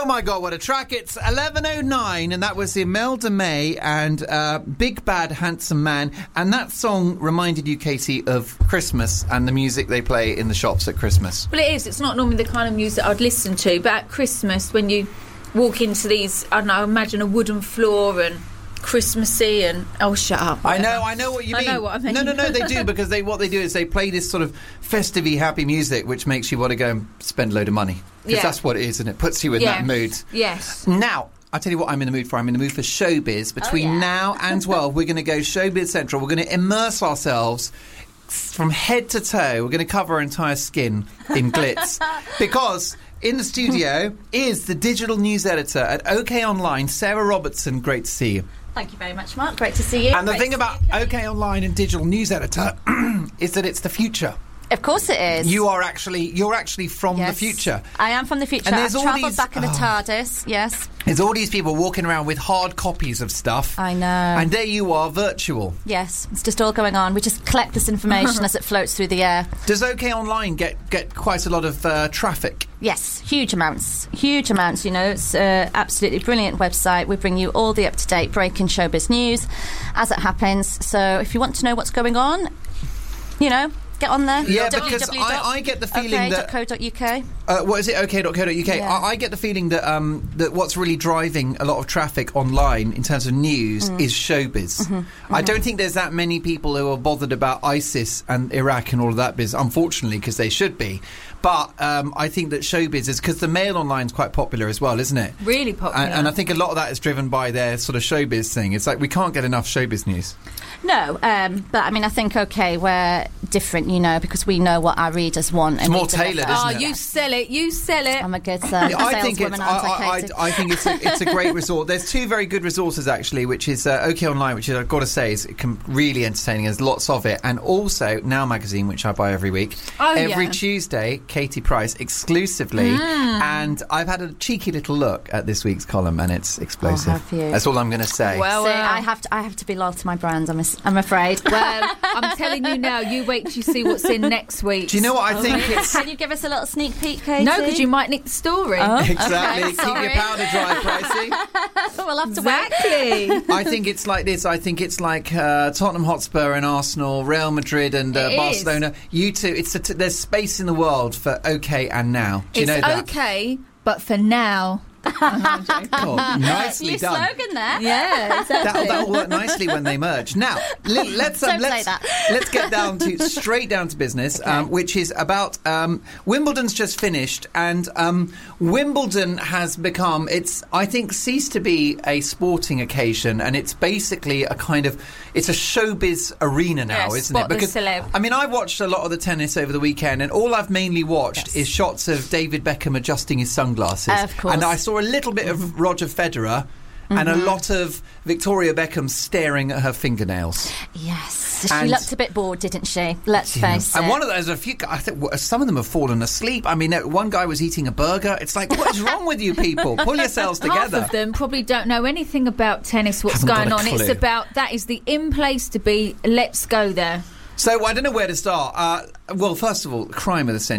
Oh my God, what a track. It's 11:09 and that was Imelda May and Big Bad Handsome Man. And that song reminded you, Katie, of Christmas and the music they play in the shops at Christmas. Well, it is. It's not normally the kind of music I'd listen to, but at Christmas when you walk into these, I don't know, imagine a wooden floor and Christmassy and... Oh, shut up. I know what you mean. I know what I mean. No, they do, because what they do is they play this sort of festive-y, happy music which makes you want to go and spend a load of money. Because that's what it is, and it puts you in that mood. Yes. Now, I'll tell you what I'm in the mood for. I'm in the mood for showbiz. Between now and 12, we're going to go Showbiz Central. We're going to immerse ourselves from head to toe. We're going to cover our entire skin in glitz. Because... in the studio is the digital news editor at OK Online, Sarah Robertson. Great to see you. Thank you very much, Mark. Great to see you. And the thing about OK Online and digital news editor is that it's the future. Of course it is. You're actually from the future. I am from the future. And there's I've travelled back in the TARDIS, yes. There's all these people walking around with hard copies of stuff. I know. And there you are, virtual. Yes, it's just all going on. We just collect this information as it floats through the air. Does OK Online get quite a lot of traffic? Yes, huge amounts. Huge amounts, you know. It's an absolutely brilliant website. We bring you all the up-to-date breaking showbiz news as it happens. So if you want to know what's going on, you know... get on there. Yeah, because I get the feeling that... OK.co.uk. What is it? OK.co.uk. Yeah. I get the feeling that that what's really driving a lot of traffic online in terms of news is showbiz. I don't think there's that many people who are bothered about ISIS and Iraq and all of that business, unfortunately, because they should be. But I think that showbiz is... because the Mail Online is quite popular as well, isn't it? Really popular. And I think a lot of that is driven by their sort of showbiz thing. It's like we can't get enough showbiz news. No, but I mean, I think, OK, we're different, you know, because we know what our readers want. It's more tailored, isn't it? You sell it, you sell it. I'm a good I think saleswoman, it's a great resource. There's two very good resources, actually, which is OK Online, which is, I've got to say, is really entertaining. There's lots of it. And also Now Magazine, which I buy every week. Every Tuesday, Katie Price, exclusively. And I've had a cheeky little look at this week's column, and it's explosive. Oh, have you? That's all I'm going to say. Well, I have to be loyal to my brand, I'm afraid. Well, I'm telling you now, you wait till you see what's in next week. Do you know what I think? Can you give us a little sneak peek, Katie? No, because you might nick the story. Exactly. Okay, Keep your powder dry, Pricey. We'll have to wait. I think it's like this. I think it's like Tottenham Hotspur and Arsenal, Real Madrid and Barcelona. You two, there's space in the world for OK and Now. Do you know that? It's OK, but for now. Oh, nicely done. New slogan there. Yeah, exactly. That'll work nicely when they merge. Now, let's get straight down to business, which is about Wimbledon's just finished, and Wimbledon has become, I think, ceased to be a sporting occasion, and it's basically it's a showbiz arena now, isn't it? Because celeb. I mean, I watched a lot of the tennis over the weekend, and all I've mainly watched is shots of David Beckham adjusting his sunglasses. Of course. And I saw a little bit of Roger Federer and a lot of Victoria Beckham staring at her fingernails. Yes. She looked a bit bored, didn't she? Let's face it. And one of those, I think some of them have fallen asleep. I mean, one guy was eating a burger. It's like, what is wrong with you people? Pull yourselves together. Half of them probably don't know anything about tennis, what's going on. It's about, that is the in place to be. Let's go there. So I don't know where to start. Well, first of all, crime of the century.